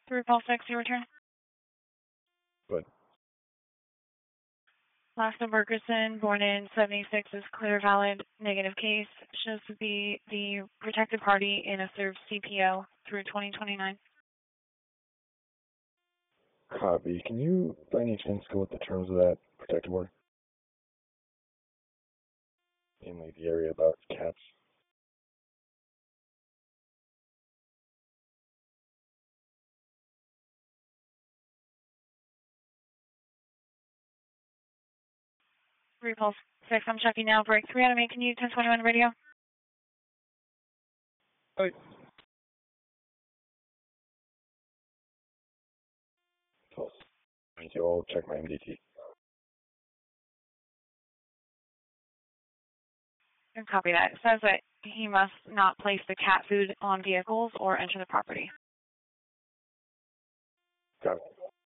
3 Pulse 6, you return. Good. Last of Bergerson, born in 76, is clear, valid, negative case. Shows to be the protected party in a served CPO through 2029. Copy. Can you, by any chance, go with the terms of that protective order? Mainly the area about cats. Repulse 6, I'm checking now. Break 3 out of me. Can you 1021 radio? Hi. Pulse. Thank you. I'll check my MDT. And copy that. It says that he must not place the cat food on vehicles or enter the property. Got it.